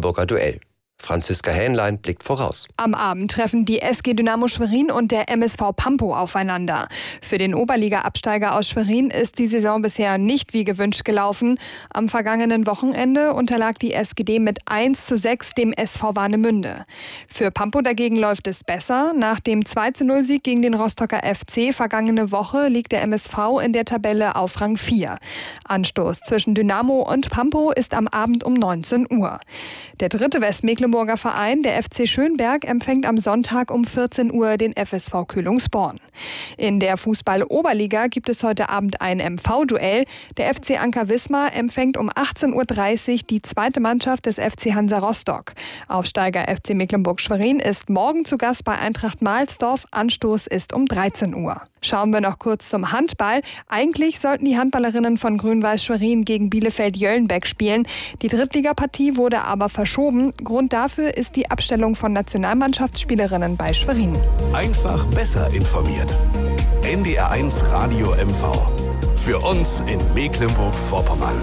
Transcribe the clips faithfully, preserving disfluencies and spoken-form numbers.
Mecklenburger Duell. Franziska Hähnlein blickt voraus. Am Abend treffen die S G Dynamo Schwerin und der M S V Pampo aufeinander. Für den Oberliga-Absteiger aus Schwerin ist die Saison bisher nicht wie gewünscht gelaufen. Am vergangenen Wochenende unterlag die S G D mit eins zu sechs dem S V Warnemünde. Für Pampo dagegen läuft es besser. Nach dem zwei zu null Sieg gegen den Rostocker F C vergangene Woche liegt der M S V in der Tabelle auf Rang vier. Anstoß zwischen Dynamo und Pampo ist am Abend um neunzehn Uhr. Der dritte Westmecklenburger Verein, der F C Schönberg, empfängt am Sonntag um vierzehn Uhr den F S V Kühlungsborn. In der Fußball-Oberliga gibt es heute Abend ein M V-Duell. Der F C Anker Wismar empfängt um achtzehn Uhr dreißig die zweite Mannschaft des F C Hansa Rostock. Aufsteiger F C Mecklenburg-Schwerin ist morgen zu Gast bei Eintracht Mahlsdorf. Anstoß ist um dreizehn Uhr. Schauen wir noch kurz zum Handball. Eigentlich sollten die Handballerinnen von Grün-Weiß Schwerin gegen Bielefeld-Jöllenbeck spielen. Die Drittligapartie wurde aber verschoben. Grund dafür ist die Abstellung von Nationalmannschaftsspielerinnen bei Schwerin. Einfach besser informiert. N D R eins Radio M V. Für uns in Mecklenburg-Vorpommern.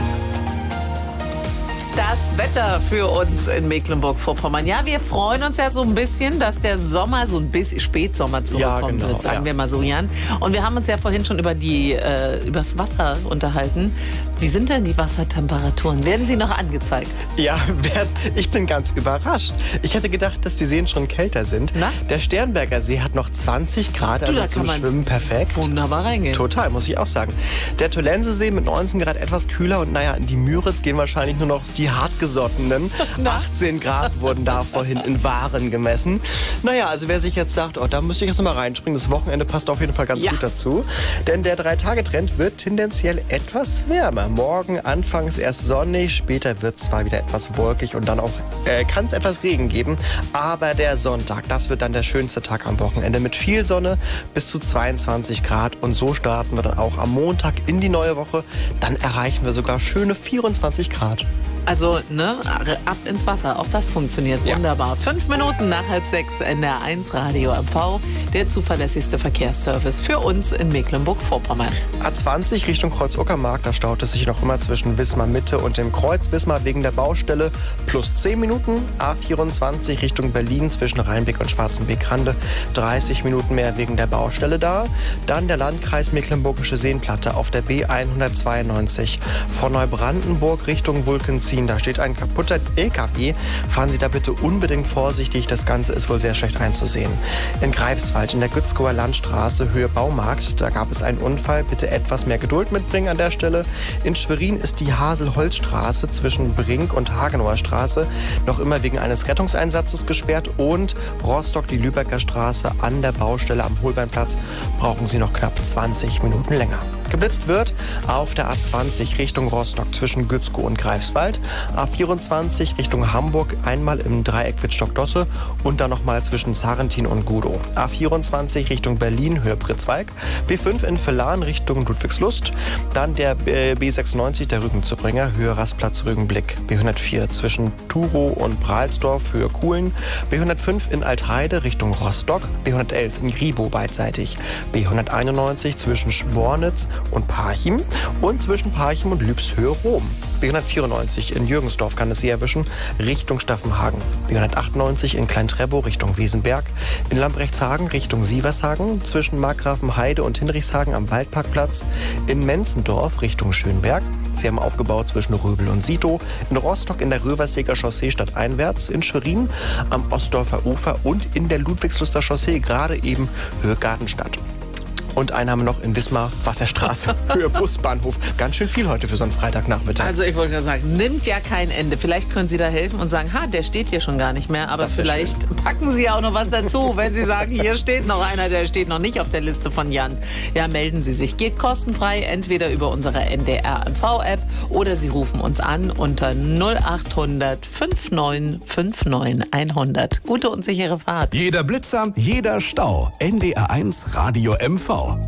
Das Wetter für uns in Mecklenburg-Vorpommern. Ja, wir freuen uns ja so ein bisschen, dass der Sommer so ein bisschen Spätsommer zurückkommen ja, genau, wird, sagen ja. wir mal so, Jan. Und wir haben uns ja vorhin schon über die äh, übers Wasser unterhalten. Wie sind denn die Wassertemperaturen? Werden sie noch angezeigt? Ja, ich bin ganz überrascht. Ich hätte gedacht, dass die Seen schon kälter sind. Na? Der Sternberger See hat noch zwanzig Grad, also zum Schwimmen perfekt. Wunderbar reingehen. Total, muss ich auch sagen. Der Tolensesee mit neunzehn Grad etwas kühler und naja, in die Müritz gehen wahrscheinlich nur noch die hartgesottenen. achtzehn Grad wurden da vorhin in Waren gemessen. Naja, also wer sich jetzt sagt, oh, da müsste ich jetzt noch mal reinspringen, das Wochenende passt auf jeden Fall ganz ja. gut dazu. Denn der Drei-Tage-Trend wird tendenziell etwas wärmer. Morgen anfangs erst sonnig, später wird es zwar wieder etwas wolkig und dann auch äh, kann es etwas Regen geben. Aber der Sonntag, das wird dann der schönste Tag am Wochenende mit viel Sonne bis zu zweiundzwanzig Grad. Und so starten wir dann auch am Montag in die neue Woche. Dann erreichen wir sogar schöne vierundzwanzig Grad. Also, ne, ab ins Wasser. Auch das funktioniert ja. wunderbar. Fünf Minuten nach halb sechs N D R eins Radio M V. Der zuverlässigste Verkehrsservice für uns in Mecklenburg-Vorpommern. A zwanzig Richtung Kreuz-Uckermark, da staut es sich noch immer zwischen Wismar Mitte und dem Kreuz Wismar wegen der Baustelle. Plus zehn Minuten. A vierundzwanzig Richtung Berlin zwischen Rheinbeck und Schwarzenbeck-Rande. dreißig Minuten mehr wegen der Baustelle da. Dann der Landkreis Mecklenburgische Seenplatte auf der B hundertzweiundneunzig. Von Neubrandenburg Richtung Wulkenzien. Da steht ein kaputter L K W. Fahren Sie da bitte unbedingt vorsichtig. Das Ganze ist wohl sehr schlecht einzusehen. In Greifswald in der Gützkower Landstraße Höhe Baumarkt. Da gab es einen Unfall. Bitte etwas mehr Geduld mitbringen an der Stelle. In Schwerin ist die Haselholzstraße zwischen Brink und Hagenower Straße noch immer wegen eines Rettungseinsatzes gesperrt. Und Rostock, die Lübecker Straße an der Baustelle am Holbeinplatz brauchen Sie noch knapp zwanzig Minuten länger. Geblitzt wird auf der A zwanzig Richtung Rostock zwischen Gützkow und Greifswald. A vierundzwanzig Richtung Hamburg einmal im Dreieck Wittstock-Dosse und dann nochmal zwischen Sarrentin und Gudow. A vierundzwanzig Richtung Berlin, Höhe Pritzwalk. B fünf in Villan Richtung Ludwigslust. Dann der B sechsundneunzig, der Rügenzubringer, Höhe Rastplatz Rügenblick. B hundertvier zwischen Turow und Prahlsdorf, Höhe Kuhlen. B hundertfünf in Altheide Richtung Rostock. B hundertelf in Gribow beidseitig. B hunderteinundneunzig zwischen Schwornitz und Parchim und zwischen Parchim und Lübshöhe Rom. B hundertvierundneunzig in Jürgensdorf kann es Sie erwischen, Richtung Staffenhagen. B hundertachtundneunzig in Klein-Treppow Richtung Wesenberg. In Lambrechtshagen Richtung Sievershagen. Zwischen Markgrafenheide und Hinrichshagen am Waldparkplatz. In Menzendorf Richtung Schönberg. Sie haben aufgebaut zwischen Röbel und Sito. In Rostock in der Röverseger Chaussee stadteinwärts. In Schwerin am Ostdorfer Ufer und in der Ludwigsluster Chaussee gerade eben Höhe Gartenstadt. Und einen haben wir noch in Wismar, Wasserstraße, Höhe Busbahnhof. Ganz schön viel heute für so einen Freitagnachmittag. Also ich wollte gerade sagen, nimmt ja kein Ende. Vielleicht können Sie da helfen und sagen, ha, der steht hier schon gar nicht mehr. Aber vielleicht schön. Packen Sie auch noch was dazu, wenn Sie sagen, hier steht noch einer, der steht noch nicht auf der Liste von Jan. Ja, melden Sie sich. Geht kostenfrei, entweder über unsere N D R M V-App oder Sie rufen uns an unter null acht hundert neunundfünfzig neunundfünfzig hundert. Gute und sichere Fahrt. Jeder Blitzer, jeder Stau. N D R eins Radio M V.